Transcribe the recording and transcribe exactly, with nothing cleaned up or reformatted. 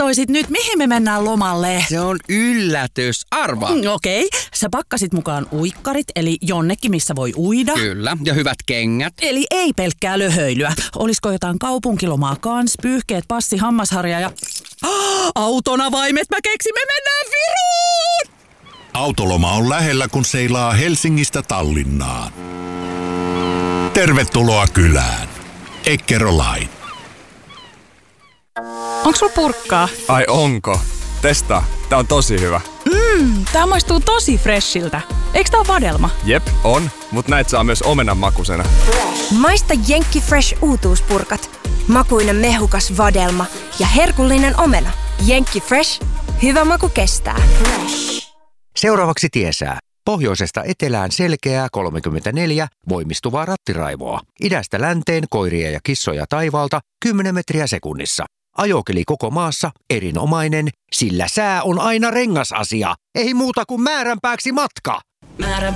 kertoisit nyt, mihin me mennään lomalle? Se on yllätys. Arva. Mm, Okei, okay. Sä pakkasit mukaan uikkarit, eli jonnekin, missä voi uida. Kyllä, ja hyvät kengät. Eli ei pelkkää löhöilyä. Olisiko jotain kaupunkilomaa kans, pyyhkeet, passi, hammasharja ja... Oh, autonavaimet, mä keksin, me mennään Viroon! Autoloma on lähellä, kun seilaa Helsingistä Tallinnaan. Tervetuloa kylään. Eckerö Line. Onks sulla purkkaa? Ai onko? Testaa. Tää on tosi hyvä. Mmm, tää maistuu tosi freshiltä. Eiks tää oo vadelma? Jep, on. Mut näit saa myös omenan makusena. Maista Jenkki Fresh uutuuspurkat. Makuinen mehukas vadelma ja herkullinen omena. Jenkki Fresh. Hyvä maku kestää. Seuraavaksi tiesää. Pohjoisesta etelään selkeää kolmekymmentäneljä voimistuvaa rattiraivoa. Idästä länteen koiria ja kissoja taivaalta kymmenen metriä sekunnissa. Ajokeli koko maassa erinomainen, sillä sää on aina rengasasia. Ei muuta kuin määränpääksi matka. Määrän